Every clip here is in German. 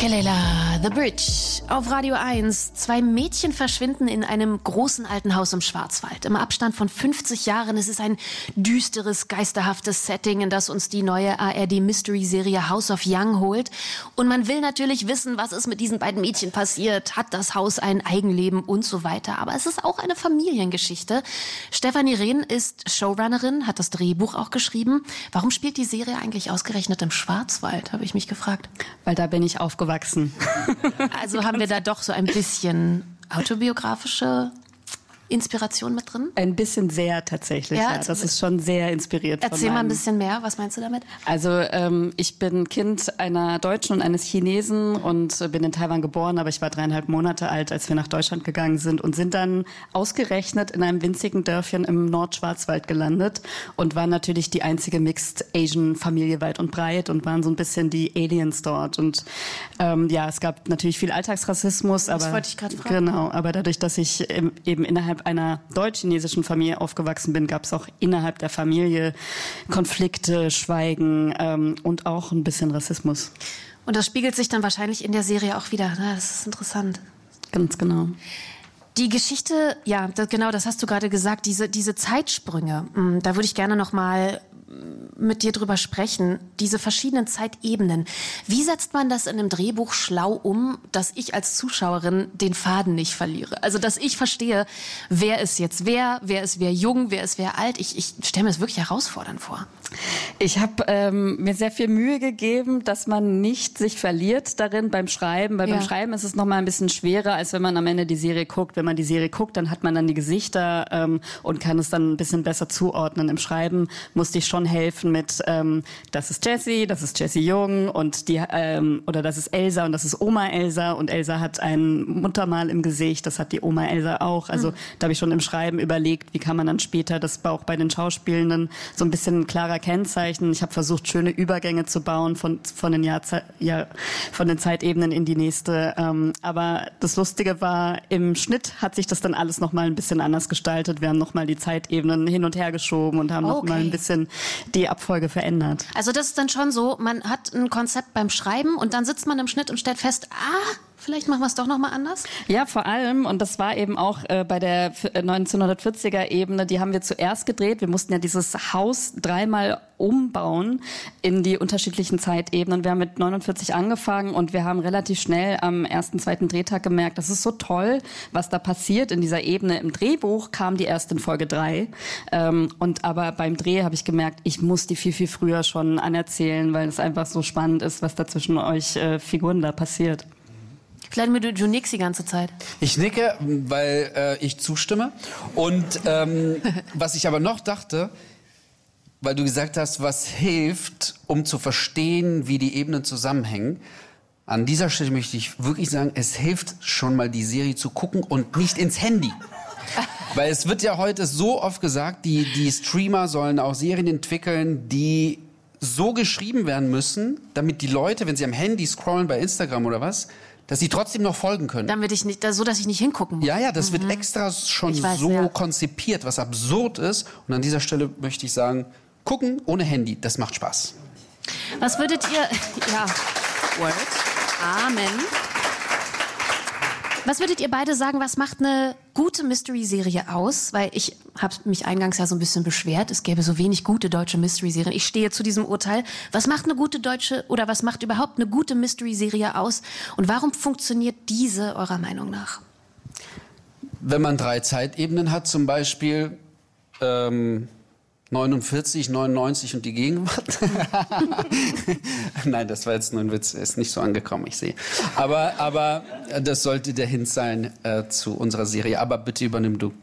Kelela, The Bridge, auf Radio 1. 2 Mädchen verschwinden in einem großen alten Haus im Schwarzwald. Im Abstand von 50 Jahren. Es ist ein düsteres, geisterhaftes Setting, in das uns die neue ARD-Mystery-Serie House of Young holt. Und man will natürlich wissen, was ist mit diesen beiden Mädchen passiert. Hat das Haus ein Eigenleben und so weiter. Aber es ist auch eine Familiengeschichte. Stefanie Rehn ist Showrunnerin, hat das Drehbuch auch geschrieben. Warum spielt die Serie eigentlich ausgerechnet im Schwarzwald, habe ich mich gefragt. Weil da bin ich aufgewachsen. Also haben wir da doch so ein bisschen autobiografische Inspiration mit drin? Ein bisschen sehr tatsächlich, ja. Das ist schon sehr inspiriert. Erzähl mal ein bisschen mehr, was meinst du damit? Also ich bin Kind einer Deutschen und eines Chinesen und bin in Taiwan geboren, aber ich war 3,5 Monate alt, als wir nach Deutschland gegangen sind und sind dann ausgerechnet in einem winzigen Dörfchen im Nordschwarzwald gelandet und waren natürlich die einzige Mixed-Asian-Familie weit und breit und waren so ein bisschen die Aliens dort. Und ja, es gab natürlich viel Alltagsrassismus. Das wollte ich gerade fragen. Genau, aber dadurch, dass ich eben innerhalb einer deutsch-chinesischen Familie aufgewachsen bin, gab es auch innerhalb der Familie Konflikte, Schweigen und auch ein bisschen Rassismus. Und das spiegelt sich dann wahrscheinlich in der Serie auch wieder. Das ist interessant. Ganz genau. Die Geschichte, ja, genau, das hast du gerade gesagt, diese Zeitsprünge, da würde ich gerne noch mal mit dir drüber sprechen, diese verschiedenen Zeitebenen. Wie setzt man das in einem Drehbuch schlau um, dass ich als Zuschauerin den Faden nicht verliere? Also, dass ich verstehe, wer ist jetzt wer ist wer jung, wer ist wer alt. Ich stelle mir das wirklich herausfordernd vor. Ich habe mir sehr viel Mühe gegeben, dass man nicht sich verliert darin beim Schreiben, weil beim Schreiben ist es noch mal ein bisschen schwerer, als wenn man am Ende die Serie guckt. Wenn man die Serie guckt, dann hat man dann die Gesichter und kann es dann ein bisschen besser zuordnen. Im Schreiben musste ich schon helfen mit, das ist Jessie Jung und oder das ist Elsa und das ist Oma Elsa und Elsa hat ein Muttermal im Gesicht, das hat die Oma Elsa auch. Also da habe ich schon im Schreiben überlegt, wie kann man dann später das auch bei den Schauspielenden so ein bisschen klarer kennzeichnen. Ich habe versucht, schöne Übergänge zu bauen von den Zeitebenen in die nächste. Aber das Lustige war, im Schnitt hat sich das dann alles noch mal ein bisschen anders gestaltet. Wir haben noch mal die Zeitebenen hin und her geschoben und haben noch mal ein bisschen die Abfolge verändert. Also das ist dann schon so, man hat ein Konzept beim Schreiben und dann sitzt man im Schnitt und stellt fest, vielleicht machen wir es doch noch mal anders? Ja, vor allem, und das war eben auch bei der 1940er-Ebene, die haben wir zuerst gedreht. Wir mussten ja dieses Haus 3-mal umbauen in die unterschiedlichen Zeitebenen. Wir haben mit 49 angefangen und wir haben relativ schnell am 1., 2. Drehtag gemerkt, das ist so toll, was da passiert in dieser Ebene. Im Drehbuch kam die erst in Folge 3. Aber beim Dreh habe ich gemerkt, ich muss die viel, viel früher schon anerzählen, weil es einfach so spannend ist, was da zwischen euch Figuren da passiert. Vladimir, du nickst die ganze Zeit. Ich nicke, weil ich zustimme. Und was ich aber noch dachte, weil du gesagt hast, was hilft, um zu verstehen, wie die Ebenen zusammenhängen. An dieser Stelle möchte ich wirklich sagen, es hilft schon mal, die Serie zu gucken und nicht ins Handy. Weil es wird ja heute so oft gesagt, die Streamer sollen auch Serien entwickeln, die so geschrieben werden müssen, damit die Leute, wenn sie am Handy scrollen bei Instagram oder was, dass sie trotzdem noch folgen können. Damit ich nicht, so dass ich nicht hingucken muss. Ja, das wird extra schon so konzipiert, was absurd ist. Und an dieser Stelle möchte ich sagen, gucken ohne Handy, das macht Spaß. Was würdet ihr... Ja, Word. Amen. Was würdet ihr beide sagen, was macht eine gute Mystery-Serie aus? Weil ich habe mich eingangs ja so ein bisschen beschwert, es gäbe so wenig gute deutsche Mystery-Serien. Ich stehe zu diesem Urteil. Was macht eine gute deutsche oder was macht überhaupt eine gute Mystery-Serie aus? Und warum funktioniert diese eurer Meinung nach? Wenn man 3 Zeitebenen hat, zum Beispiel 49, 99 und die Gegenwart. Nein, das war jetzt nur ein Witz, er ist nicht so angekommen, ich sehe. Aber das sollte der Hint sein zu unserer Serie. Aber bitte übernimm du.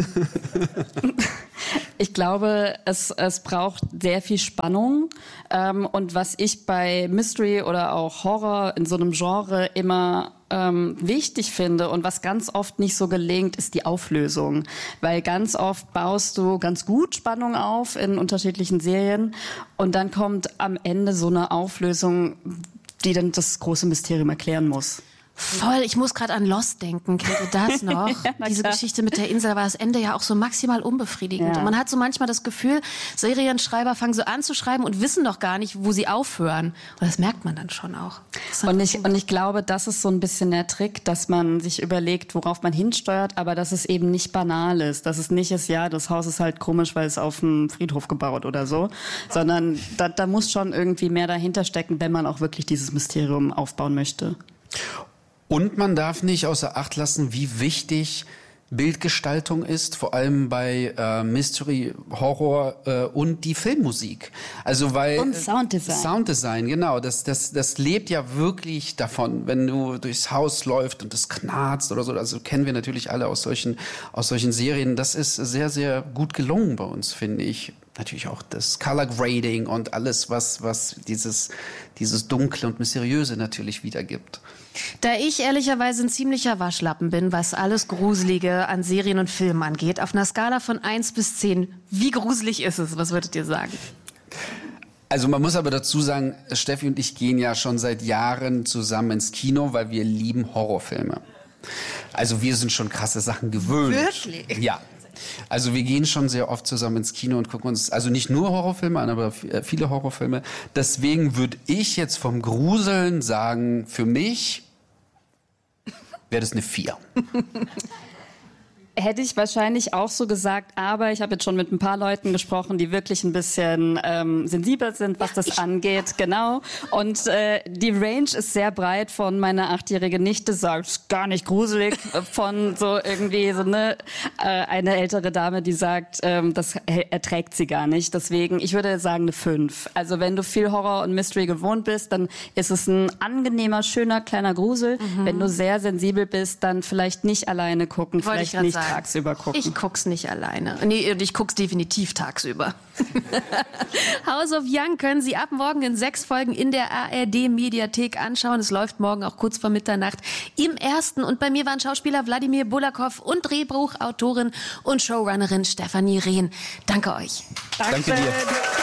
Ich glaube, es braucht sehr viel Spannung. Und was ich bei Mystery oder auch Horror in so einem Genre immer wichtig finde und was ganz oft nicht so gelingt, ist die Auflösung. Weil ganz oft baust du ganz gut Spannung auf in unterschiedlichen Serien und dann kommt am Ende so eine Auflösung, die dann das große Mysterium erklären muss. Voll, ich muss gerade an Lost denken. Kennt ihr das noch? Diese Geschichte mit der Insel, da war das Ende ja auch so maximal unbefriedigend. Ja. Und man hat so manchmal das Gefühl, Serienschreiber fangen so an zu schreiben und wissen doch gar nicht, wo sie aufhören. Und das merkt man dann schon auch. Und ich glaube, das ist so ein bisschen der Trick, dass man sich überlegt, worauf man hinsteuert, aber dass es eben nicht banal ist. Dass es nicht ist, ja, das Haus ist halt komisch, weil es auf dem Friedhof gebaut oder so. Sondern da muss schon irgendwie mehr dahinter stecken, wenn man auch wirklich dieses Mysterium aufbauen möchte. Und man darf nicht außer Acht lassen, wie wichtig Bildgestaltung ist, vor allem bei Mystery, Horror und die Filmmusik. Also weil und Sounddesign. Sounddesign, genau. Das lebt ja wirklich davon, wenn du durchs Haus läufst und es knarzt oder so. Also kennen wir natürlich alle aus solchen Serien. Das ist sehr, sehr gut gelungen bei uns, finde ich. Natürlich auch das Color Grading und alles, was dieses Dunkle und Mysteriöse natürlich wiedergibt. Da ich ehrlicherweise ein ziemlicher Waschlappen bin, was alles Gruselige an Serien und Filmen angeht, auf einer Skala von 1 bis 10, wie gruselig ist es? Was würdet ihr sagen? Also man muss aber dazu sagen, Steffi und ich gehen ja schon seit Jahren zusammen ins Kino, weil wir lieben Horrorfilme. Also wir sind schon krasse Sachen gewöhnt. Wirklich? Ja. Also wir gehen schon sehr oft zusammen ins Kino und gucken uns, also nicht nur Horrorfilme an, aber viele Horrorfilme. Deswegen würde ich jetzt vom Gruseln sagen, für mich wäre das eine 4. Hätte ich wahrscheinlich auch so gesagt, aber ich habe jetzt schon mit ein paar Leuten gesprochen, die wirklich ein bisschen sensibel sind, was das angeht. Genau. Und die Range ist sehr breit von meiner 8-jährige Nichte, sagt, ist gar nicht gruselig, von so irgendwie so eine ältere Dame, die sagt, das erträgt sie gar nicht. Deswegen, ich würde sagen eine 5. Also wenn du viel Horror und Mystery gewohnt bist, dann ist es ein angenehmer, schöner, kleiner Grusel. Wenn du sehr sensibel bist, dann vielleicht nicht alleine gucken, vielleicht nicht tagsüber gucken. Ich guck's nicht alleine. Nee, ich guck's definitiv tagsüber. House of Young können Sie ab morgen in 6 Folgen in der ARD-Mediathek anschauen. Es läuft morgen auch kurz vor Mitternacht im Ersten. Und bei mir waren Schauspieler Wladimir Bulakow und Drehbuchautorin und Showrunnerin Stefanie Rehn. Danke euch. Danke dir.